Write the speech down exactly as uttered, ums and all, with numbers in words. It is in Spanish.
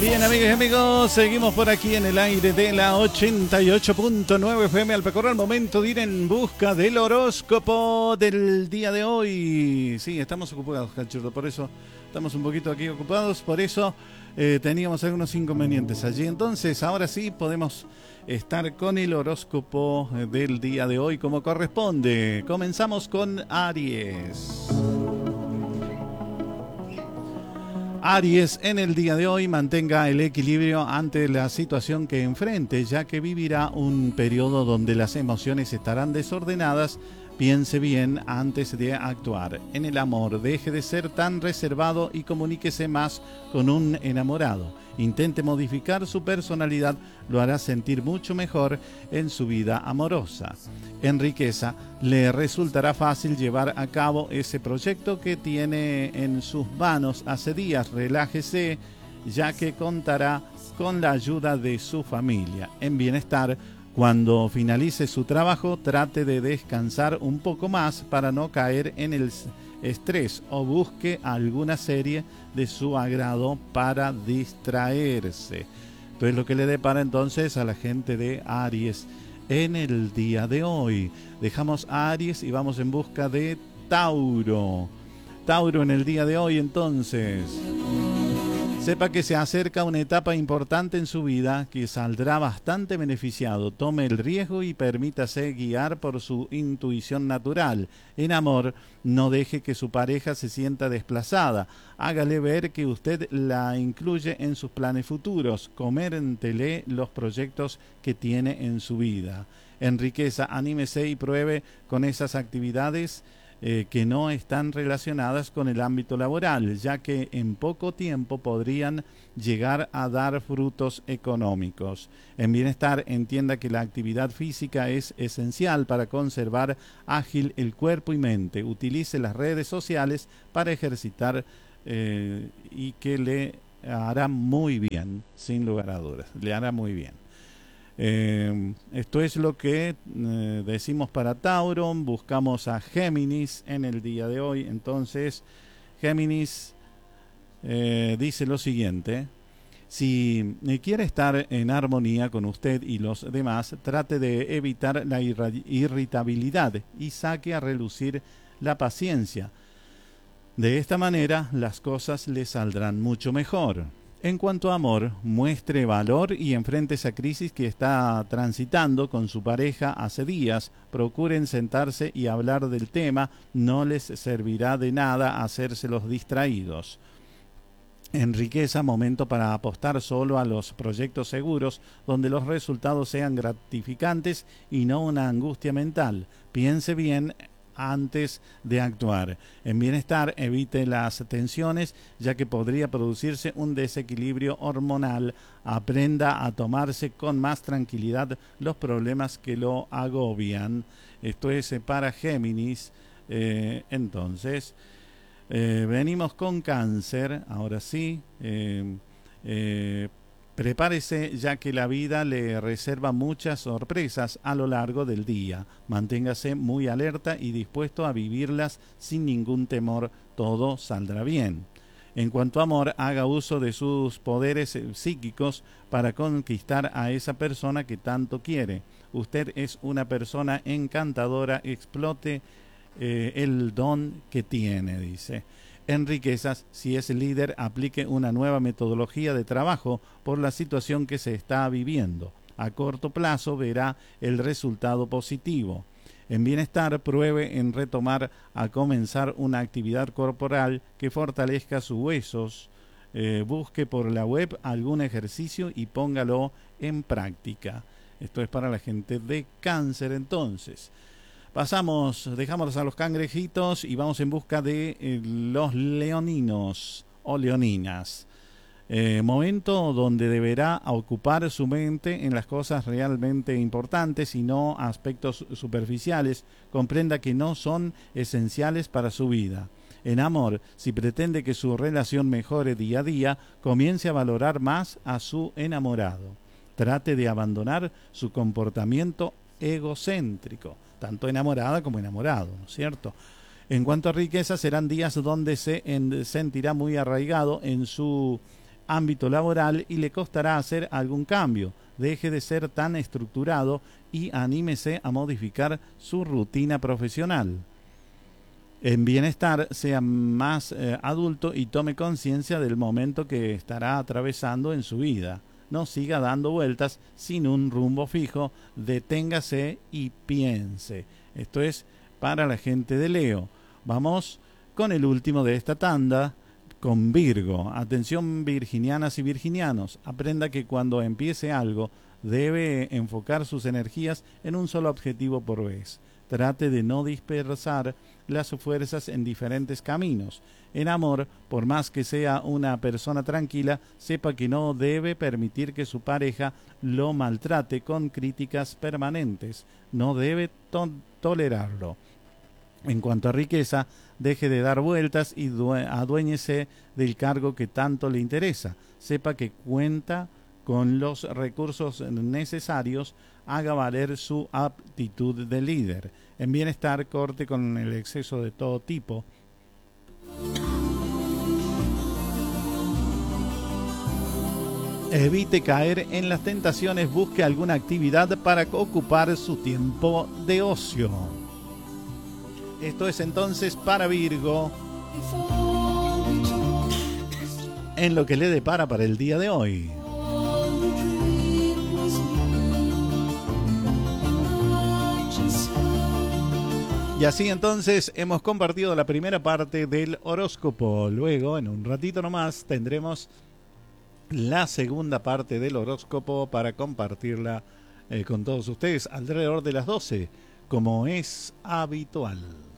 Bien, amigas y amigos, seguimos por aquí en el aire de la ochenta y ocho punto nueve F M al recorrer el momento de ir en busca del horóscopo del día de hoy. Sí, estamos ocupados, Cachurdo, por eso estamos un poquito aquí ocupados, por eso eh, teníamos algunos inconvenientes allí. Entonces, ahora sí podemos estar con el horóscopo del día de hoy como corresponde. Comenzamos con Aries. Aries, en el día de hoy mantenga el equilibrio ante la situación que enfrente, ya que vivirá un periodo donde las emociones estarán desordenadas. Piense bien antes de actuar. En el amor, deje de ser tan reservado y comuníquese más con un enamorado. Intente modificar su personalidad, lo hará sentir mucho mejor en su vida amorosa. En riqueza, le resultará fácil llevar a cabo ese proyecto que tiene en sus manos hace días. Relájese, ya que contará con la ayuda de su familia. En bienestar, cuando finalice su trabajo, trate de descansar un poco más para no caer en el estrés o busque alguna serie de su agrado para distraerse. Esto es lo que le depara entonces a la gente de Aries en el día de hoy. Dejamos a Aries y vamos en busca de Tauro. Tauro en el día de hoy entonces. Sepa que se acerca una etapa importante en su vida que saldrá bastante beneficiado. Tome el riesgo y permítase guiar por su intuición natural. En amor, no deje que su pareja se sienta desplazada. Hágale ver que usted la incluye en sus planes futuros. Coméntele los proyectos que tiene en su vida. En riqueza, anímese y pruebe con esas actividades Eh, que no están relacionadas con el ámbito laboral, ya que en poco tiempo podrían llegar a dar frutos económicos. En bienestar, entienda que la actividad física es esencial para conservar ágil el cuerpo y mente. Utilice las redes sociales para ejercitar eh, y que le hará muy bien, sin lugar a dudas, le hará muy bien. Eh, esto es lo que eh, decimos para Tauro. Buscamos a Géminis en el día de hoy. Entonces, Géminis eh, dice lo siguiente: si quiere estar en armonía con usted y los demás, trate de evitar la irritabilidad y saque a relucir la paciencia. De esta manera, las cosas le saldrán mucho mejor. En cuanto a amor, muestre valor y enfrente esa crisis que está transitando con su pareja hace días. Procuren sentarse y hablar del tema, no les servirá de nada hacerse los distraídos. En riqueza, momento para apostar solo a los proyectos seguros, donde los resultados sean gratificantes y no una angustia mental. Piense bien antes de actuar. En bienestar, evite las tensiones, ya que podría producirse un desequilibrio hormonal. Aprenda a tomarse con más tranquilidad los problemas que lo agobian. Esto es para Géminis. Eh, entonces, eh, venimos con Cáncer. Ahora sí. Eh, eh, Prepárese, ya que la vida le reserva muchas sorpresas a lo largo del día. Manténgase muy alerta y dispuesto a vivirlas sin ningún temor. Todo saldrá bien. En cuanto a amor, haga uso de sus poderes psíquicos para conquistar a esa persona que tanto quiere. Usted es una persona encantadora. Explote eh, el don que tiene, dice. En riquezas, si es líder, aplique una nueva metodología de trabajo por la situación que se está viviendo. A corto plazo verá el resultado positivo. En bienestar, pruebe en retomar a comenzar una actividad corporal que fortalezca sus huesos. Eh, busque por la web algún ejercicio y póngalo en práctica. Esto es para la gente de Cáncer entonces. Pasamos, dejamos a los cangrejitos y vamos en busca de eh, los leoninos o leoninas. Eh, momento donde deberá ocupar su mente en las cosas realmente importantes y no aspectos superficiales. Comprenda que no son esenciales para su vida. En amor, si pretende que su relación mejore día a día, comience a valorar más a su enamorado. Trate de abandonar su comportamiento egocéntrico, tanto enamorada como enamorado, ¿no es cierto? En cuanto a riqueza, serán días donde se en, sentirá muy arraigado en su ámbito laboral y le costará hacer algún cambio. Deje de ser tan estructurado y anímese a modificar su rutina profesional. En bienestar, sea más eh, adulto y tome conciencia del momento que estará atravesando en su vida. No siga dando vueltas sin un rumbo fijo, deténgase y piense. Esto es para la gente de Leo. Vamos con el último de esta tanda, con Virgo. Atención virginianas y virginianos, aprenda que cuando empiece algo debe enfocar sus energías en un solo objetivo por vez. Trate de no dispersar las fuerzas en diferentes caminos. En amor, por más que sea una persona tranquila, sepa que no debe permitir que su pareja lo maltrate con críticas permanentes. No debe to- tolerarlo. En cuanto a riqueza, deje de dar vueltas y aduéñese del cargo que tanto le interesa. Sepa que cuenta con los recursos necesarios, haga valer su aptitud de líder. En bienestar, corte con el exceso de todo tipo. Evite caer en las tentaciones, busque alguna actividad para ocupar su tiempo de ocio. Esto es entonces para Virgo, en lo que le depara para el día de hoy. Y así entonces hemos compartido la primera parte del horóscopo. Luego, en un ratito nomás, tendremos la segunda parte del horóscopo para compartirla eh, con todos ustedes alrededor de las doce, como es habitual.